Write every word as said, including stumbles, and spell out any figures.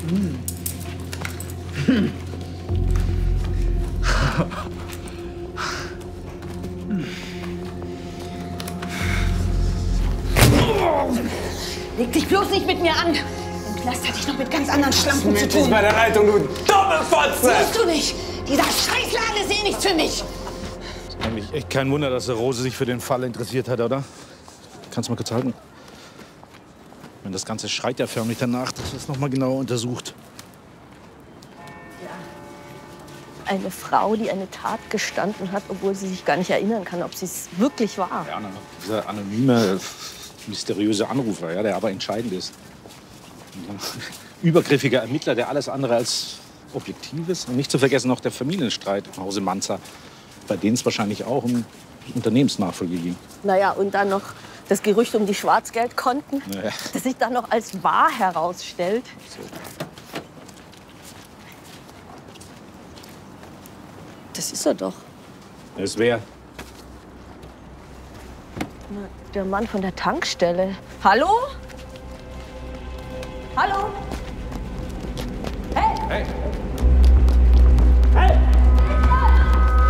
Hm. Leg dich bloß nicht mit mir an. Im Knast hatte ich noch mit ganz anderen Schlampen zu tun. bei der Leitung, du dumme Fotze! Siehst du nicht? Dieser Scheißladen ist eh nichts für mich. Ist eigentlich echt kein Wunder, dass der Rose sich für den Fall interessiert hat, oder? Kannst du mal kurz halten? Wenn das Ganze schreit ja förmlich danach, dass es noch mal genauer untersucht. Eine Frau, die eine Tat gestanden hat, obwohl sie sich gar nicht erinnern kann, ob sie es wirklich war. Ja, dieser anonyme, mysteriöse Anrufer, ja, der aber entscheidend ist. Ein übergriffiger Ermittler, der alles andere als objektiv ist. Und nicht zu vergessen noch der Familienstreit im Hause Manzer, bei denen es wahrscheinlich auch um Unternehmensnachfolge ging. Naja, und dann noch das Gerücht um die Schwarzgeldkonten, Naja. das sich dann noch als wahr herausstellt. So. Das ist er doch. Das wäre. Na, der Mann von der Tankstelle. Hallo? Hallo? Hey! Hey!